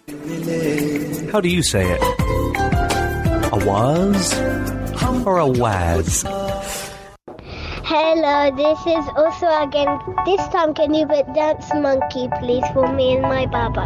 How do you say it? A was or a was? Hello, this is also again. This time, can you put Dance Monkey, please, for me and my Baba?